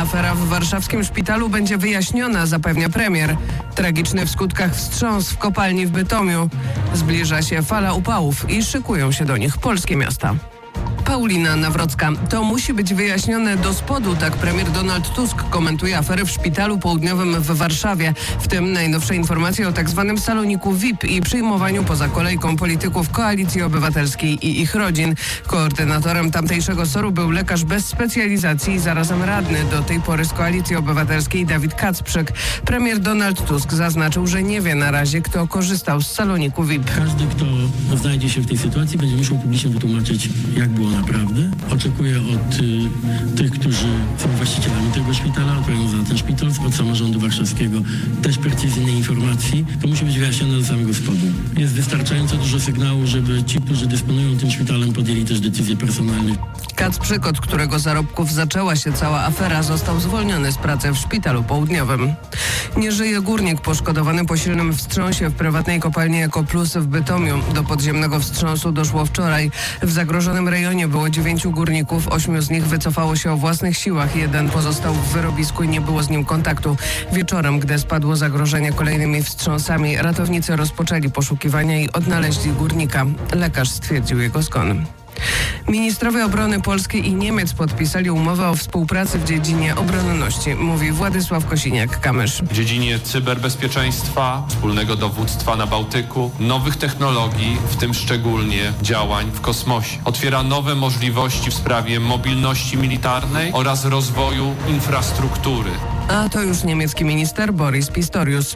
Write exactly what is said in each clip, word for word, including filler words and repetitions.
Afera w warszawskim szpitalu będzie wyjaśniona, zapewnia premier. Tragiczny w skutkach wstrząs w kopalni w Bytomiu. Zbliża się fala upałów i szykują się do nich polskie miasta. Paulina Nawrocka. To musi być wyjaśnione do spodu, tak premier Donald Tusk komentuje aferę w szpitalu południowym w Warszawie. W tym najnowsze informacje o tak zwanym saloniku V I P i przyjmowaniu poza kolejką polityków Koalicji Obywatelskiej i ich rodzin. Koordynatorem tamtejszego soru był lekarz bez specjalizacji i zarazem radny do tej pory z Koalicji Obywatelskiej Dawid Kacprzyk. Premier Donald Tusk zaznaczył, że nie wie na razie, kto korzystał z saloniku V I P. Każdy, kto znajdzie się w tej sytuacji, będzie musiał publicznie wytłumaczyć, jak było naprawdę. Oczekuję od y, tych, którzy są właścicielami tego szpitala, odpowiadają za ten szpital, od samorządu warszawskiego też precyzyjnej informacji. To musi być wyjaśnione do samego spodu. Jest wystarczająco dużo sygnału, żeby ci, którzy dysponują tym szpitalem, podjęli też decyzje personalne. Kacprzyk, od którego zarobków zaczęła się cała afera, został zwolniony z pracy w szpitalu południowym. Nie żyje górnik poszkodowany po silnym wstrząsie w prywatnej kopalni Ekoplus w Bytomiu. Do podziemnego wstrząsu doszło wczoraj. W zagrożonym rejonie było dziewięciu górników, ośmiu z nich wycofało się o własnych siłach, jeden pozostał w wyrobisku i nie było z nim kontaktu. Wieczorem, gdy spadło zagrożenie kolejnymi wstrząsami, ratownicy rozpoczęli poszukiwania i odnaleźli górnika. Lekarz stwierdził jego zgon. Ministrowie obrony polskiej i Niemiec podpisali umowę o współpracy w dziedzinie obronności, mówi Władysław Kosiniak-Kamysz. W dziedzinie cyberbezpieczeństwa, wspólnego dowództwa na Bałtyku, nowych technologii, w tym szczególnie działań w kosmosie. Otwiera nowe możliwości w sprawie mobilności militarnej oraz rozwoju infrastruktury. A to już niemiecki minister Boris Pistorius.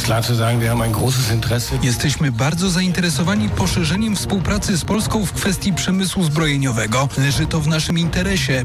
Jesteśmy bardzo zainteresowani poszerzeniem współpracy z Polską w kwestii przemysłu zbrojeniowego. Leży to w naszym interesie.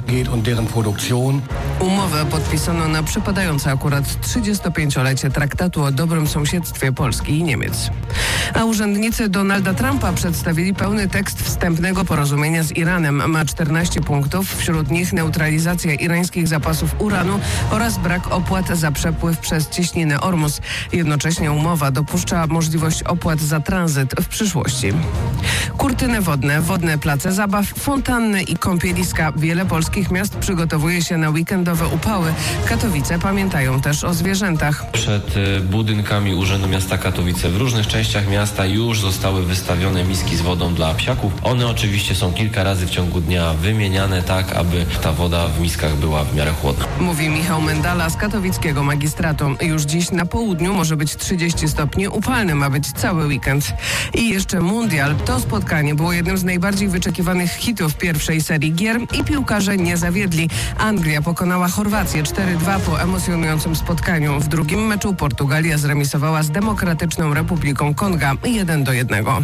Umowę podpisano na przypadające akurat trzydziestopięciolecie traktatu o dobrym sąsiedztwie Polski i Niemiec. A urzędnicy Donalda Trumpa przedstawili pełny tekst wstępnego porozumienia z Iranem. Ma czternaście punktów, wśród nich neutralizacja irańskich zapasów uranu oraz brak opłat za przepływ przez cieśninę Ormus. Jednocześnie umowa dopuszcza możliwość opłat za tranzyt w przyszłości. Kurtyny wodne, wodne place zabaw, fontanny i kąpieliska. Wiele polskich miast przygotowuje się na weekendowe upały. Katowice pamiętają też o zwierzętach. Przed budynkami Urzędu Miasta Katowice w różnych częściach miasta już zostały wystawione miski z wodą dla psiaków. One oczywiście są kilka razy w ciągu dnia wymieniane tak, aby ta woda w miskach była w miarę chłodna. Mówi Michał Mendala z katowickiego magistratu. Już dziś na południu może być trzydzieści stopni, upalny ma być cały weekend. I jeszcze mundial. To spotkanie było jednym z najbardziej wyczekiwanych hitów pierwszej serii gier i piłkarze nie zawiedli. Anglia pokonała Chorwację cztery dwa po emocjonującym spotkaniu. W drugim meczu Portugalia zremisowała z Demokratyczną Republiką Konga jeden do jednego.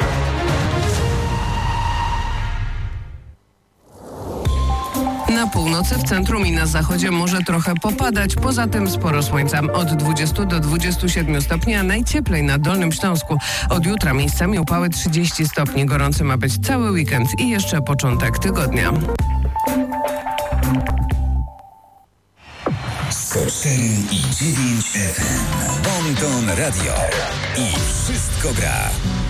Na północy, w centrum i na zachodzie może trochę popadać, poza tym sporo słońca. Od dwudziestu do dwudziestu siedmiu stopni, a najcieplej na Dolnym Śląsku. Od jutra miejscami upały trzydzieści stopni. Gorący ma być cały weekend i jeszcze początek tygodnia. sto cztery i dziewięć F M. Bon Ton Radio. I wszystko gra.